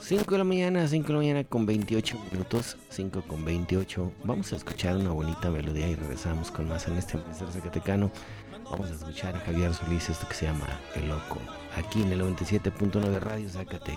5 de la mañana, 5 de la mañana con 28 minutos, 5 con 28. Vamos a escuchar una bonita melodía y regresamos con más en este amanecer zacatecano. Vamos a escuchar a Javier Solís, esto que se llama El Loco, aquí en el 97.9 Radio Zacatecas.